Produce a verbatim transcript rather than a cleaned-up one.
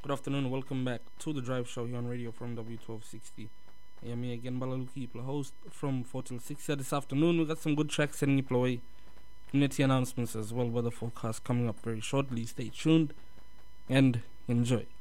Good afternoon, welcome back to the Drive Show here on radio from W twelve sixty. I am me again, Balaluki, the host from four till six here this afternoon. We got some good tracks sending you away. Community announcements as well, weather forecast coming up very shortly. Stay tuned and enjoy.